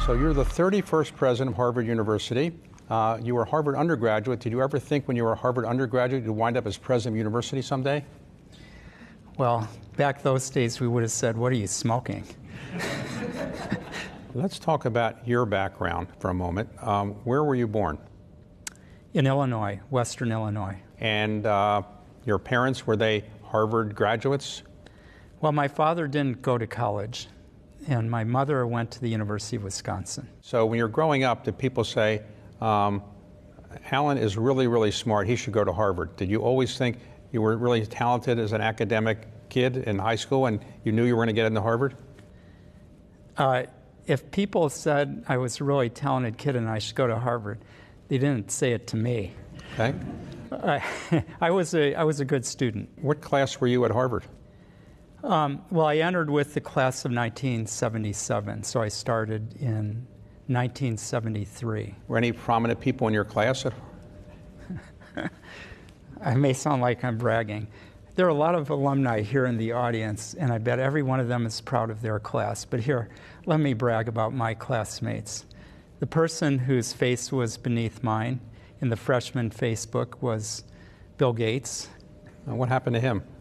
So you're the 31st president of Harvard University. You were a Harvard undergraduate. Did you ever think when you were a Harvard undergraduate you'd wind up as president of the university someday? Well, back those days we would have said, what are you smoking? Let's talk about your background for a moment. Where were you born? In Illinois, Western Illinois. And your parents, were they Harvard graduates? Well, my father didn't go to college, and my mother went to the University of Wisconsin. So when you're growing up, did people say, Alan is really, really smart, he should go to Harvard? Did you always think you were really talented as an academic kid in high school and you knew you were going to get into Harvard? If people said I was a really talented kid and I should go to Harvard, they didn't say it to me. Okay. I was a good student. What class were you at Harvard? Well, I entered with the class of 1977, so I started in 1973. Were any prominent people in your class? I may sound like I'm bragging. There are a lot of alumni here in the audience, and I bet every one of them is proud of their class. But here, let me brag about my classmates. The person whose face was beneath mine in the freshman Facebook was Bill Gates. What happened to him?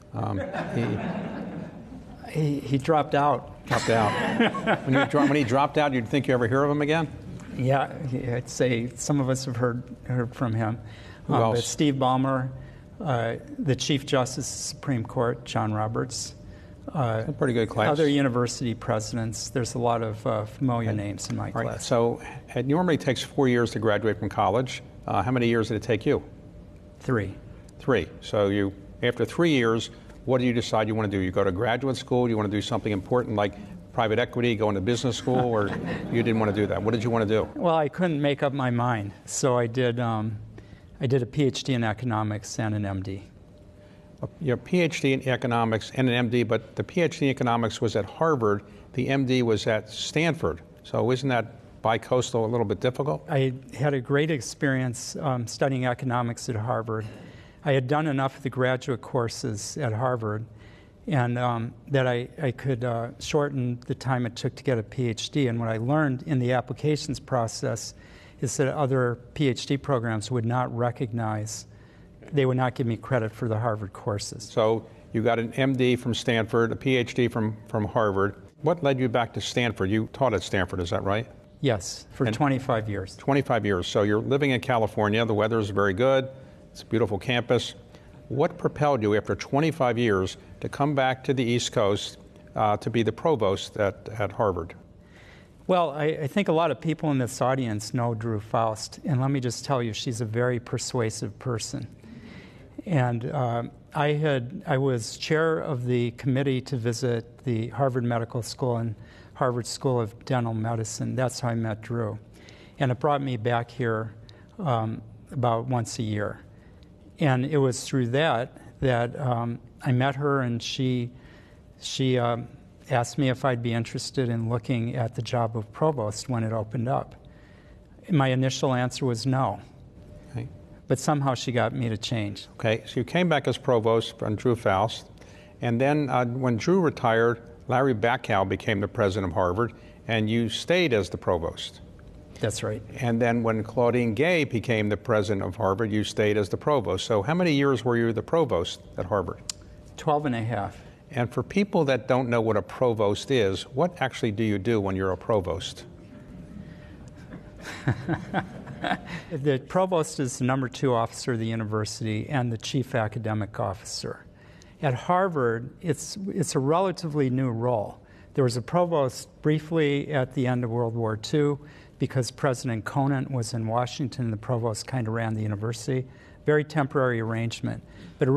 He dropped out. Dropped out. When he dropped out, you'd think you ever hear of him again? Yeah, I'd say some of us have heard from him. Who else? But Steve Ballmer, the Chief Justice of the Supreme Court, John Roberts. That's a pretty good class. Other university presidents. There's a lot of familiar names in my class. Right. So it normally takes 4 years to graduate from college. How many years did it take you? 3. 3. So after 3 years, what do you decide you want to do? You go to graduate school? You want to do something important like private equity, go into business school, or you didn't want to do that? What did you want to do? Well, I couldn't make up my mind, so I did a PhD in economics and an MD. Your PhD in economics and an MD, but the PhD in economics was at Harvard. The MD was at Stanford. So isn't that bi-coastal a little bit difficult? I had a great experience studying economics at Harvard. I had done enough of the graduate courses at Harvard and that I could shorten the time it took to get a PhD. And what I learned in the applications process is that other PhD programs would not recognize, they would not give me credit for the Harvard courses. So you got an MD from Stanford, a PhD from Harvard. What led you back to Stanford? You taught at Stanford, is that right? Yes, for 25 years. 25 years. So you're living in California. The weather is very good. It's a beautiful campus. What propelled you after 25 years to come back to the East Coast to be the provost at Harvard? Well, I think a lot of people in this audience know Drew Faust, and let me just tell you, she's a very persuasive person. And I was chair of the committee to visit the Harvard Medical School and Harvard School of Dental Medicine. That's how I met Drew. And it brought me back here about once a year. And it was through that I met her, and she asked me if I'd be interested in looking at the job of provost when it opened up. My initial answer was no. Okay. But somehow she got me to change. Okay, so you came back as provost from Drew Faust, and then when Drew retired, Larry Bacow became the president of Harvard, and you stayed as the provost. That's right. And then when Claudine Gay became the president of Harvard, you stayed as the provost. So how many years were you the provost at Harvard? 12 and a half. And for people that don't know what a provost is, what actually do you do when you're a provost? The provost is the number 2 officer of the university and the chief academic officer. At Harvard, it's a relatively new role. There was a provost briefly at the end of World War II because President Conant was in Washington and the provost kind of ran the university. Very temporary arrangement. But